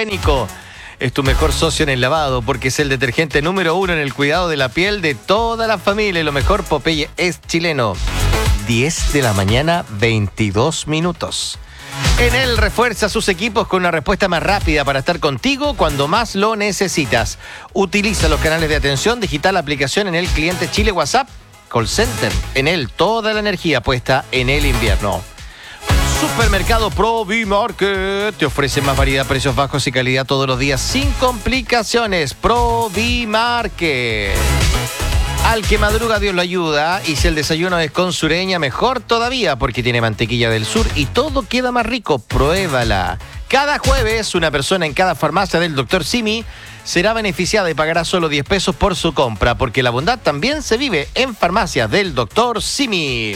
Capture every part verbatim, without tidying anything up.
Higiénico es tu mejor socio en el lavado porque es el detergente número uno en el cuidado de la piel de toda la familia. Y lo mejor, Popeye es chileno. diez de la mañana, veintidós minutos. En él refuerza sus equipos con una respuesta más rápida para estar contigo cuando más lo necesitas. Utiliza los canales de atención digital, aplicación en el cliente Chile WhatsApp, call center. En él toda la energía puesta en el invierno. Supermercado Provimarket te ofrece más variedad, precios bajos y calidad todos los días sin complicaciones. Provimarket. Al que madruga Dios lo ayuda, y si el desayuno es con Sureña, mejor todavía porque tiene mantequilla del sur y todo queda más rico. Pruébala. Cada jueves una persona en cada farmacia del doctor Simi será beneficiada y pagará solo diez pesos por su compra, porque la bondad también se vive en farmacias del doctor Simi.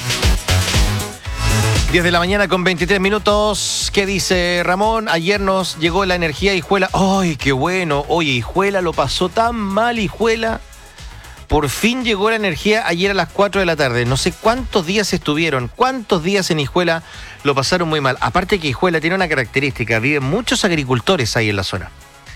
diez de la mañana con veintitrés minutos. ¿Qué dice Ramón? Ayer nos llegó la energía Hijuela. ¡Ay, qué bueno! Oye, Hijuela lo pasó tan mal, Hijuela. Por fin llegó la energía ayer a las cuatro de la tarde. No sé cuántos días estuvieron, cuántos días en Hijuela lo pasaron muy mal. Aparte que Hijuela tiene una característica, viven muchos agricultores ahí en la zona.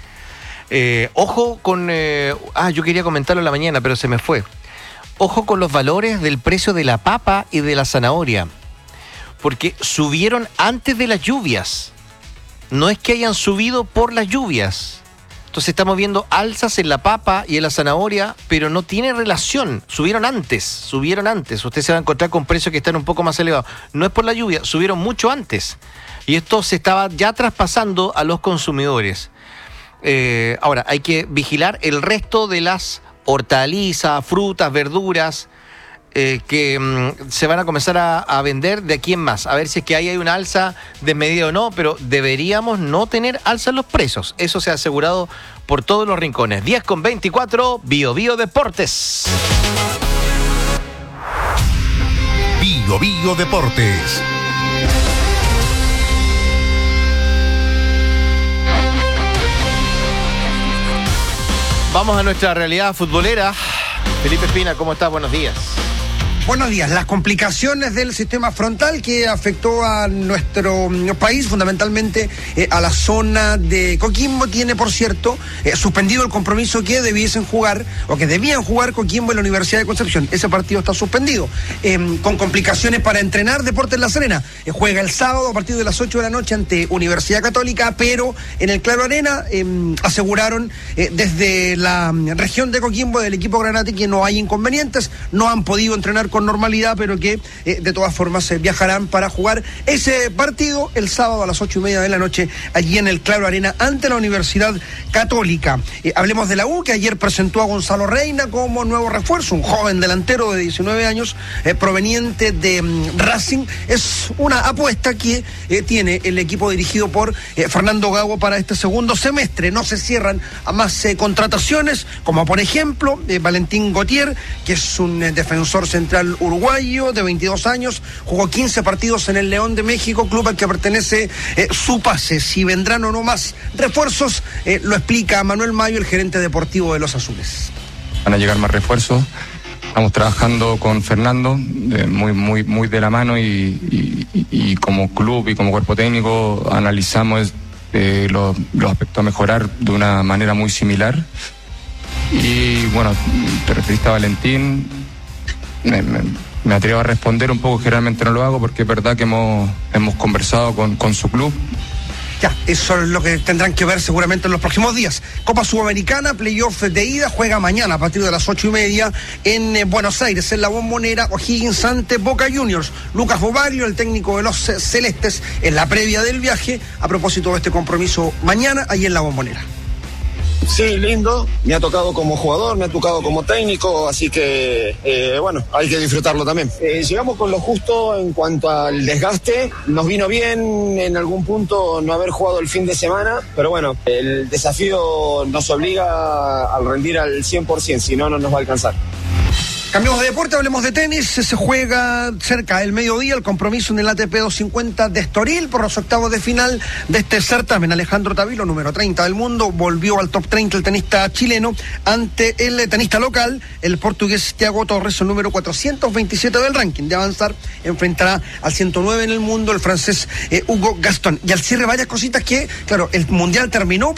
Eh, ojo con... Eh, ah, yo quería comentarlo en la mañana, pero se me fue. Ojo con los valores del precio de la papa y de la zanahoria. Porque subieron antes de las lluvias. No es que hayan subido por las lluvias. Entonces estamos viendo alzas en la papa y en la zanahoria, pero no tiene relación. Subieron antes, subieron antes. Usted se va a encontrar con precios que están un poco más elevados. No es por la lluvia, subieron mucho antes. Y esto se estaba ya traspasando a los consumidores. Eh, ahora, hay que vigilar el resto de las hortalizas, frutas, verduras, Eh, que mm, se van a comenzar a, a vender de aquí en más. A ver si es que ahí hay una alza desmedida o no, pero deberíamos no tener alza en los precios. Eso se ha asegurado por todos los rincones. diez con veinticuatro, Bio Bio Deportes. Bio Bio Deportes. Vamos a nuestra realidad futbolera. Felipe Espina, ¿cómo estás? Buenos días. Buenos días. Las complicaciones del sistema frontal que afectó a nuestro país, fundamentalmente eh, a la zona de Coquimbo, tiene, por cierto, eh, suspendido el compromiso que debiesen jugar, o que debían jugar Coquimbo en la Universidad de Concepción. Ese partido está suspendido, eh, con complicaciones para entrenar Deportes La Serena. Eh, juega el sábado a partir de las ocho de la noche ante Universidad Católica, pero en el Claro Arena eh, aseguraron eh, desde la región de Coquimbo del equipo Granate que no hay inconvenientes, no han podido entrenar con normalidad, pero que eh, de todas formas eh, viajarán para jugar ese partido el sábado a las ocho y media de la noche allí en el Claro Arena ante la Universidad Católica. Eh, hablemos de la U, que ayer presentó a Gonzalo Reina como nuevo refuerzo, un joven delantero de diecinueve años eh, proveniente de um, Racing. Es una apuesta que eh, tiene el equipo dirigido por eh, Fernando Gago para este segundo semestre. No se cierran a más eh, contrataciones, como por ejemplo eh, Valentín Gautier, que es un eh, defensor central uruguayo de veintidós años, jugó quince partidos en el León de México, club al que pertenece eh, su pase. Si vendrán o no más refuerzos, eh, lo explica Manuel Mayo, el gerente deportivo de los Azules. Van a llegar más refuerzos. Estamos trabajando con Fernando eh, muy, muy, muy de la mano y, y, y como club y como cuerpo técnico analizamos eh, los, los aspectos a mejorar de una manera muy similar. Y bueno, te referiste a Valentín. Me, me, me atrevo a responder un poco, generalmente no lo hago porque es verdad que hemos, hemos conversado con, con su club. Ya, eso es lo que tendrán que ver seguramente en los próximos días. Copa Sudamericana, playoff de ida, juega mañana a partir de las ocho y media en eh, Buenos Aires, en la Bombonera, O'Higgins ante Boca Juniors. Lucas Bobaglio, el técnico de los eh, Celestes, en la previa del viaje, a propósito de este compromiso mañana, ahí en la Bombonera. Sí, lindo, me ha tocado como jugador, me ha tocado como técnico, así que eh, bueno, hay que disfrutarlo también. Eh, llegamos con lo justo en cuanto al desgaste, nos vino bien en algún punto no haber jugado el fin de semana, pero bueno, el desafío nos obliga a rendir al cien por ciento, si no, no nos va a alcanzar. Cambiamos de deporte, hablemos de tenis. Se juega cerca del mediodía el compromiso en el A T P doscientos cincuenta de Estoril por los octavos de final de este certamen. Alejandro Tavilo, número treinta del mundo, volvió al top treinta el tenista chileno ante el tenista local, el portugués Thiago Torres, el número cuatrocientos veintisiete del ranking. De avanzar, enfrentará al ciento nueve en el mundo el francés eh, Hugo Gaston. Y al cierre varias cositas que, claro, el mundial terminó,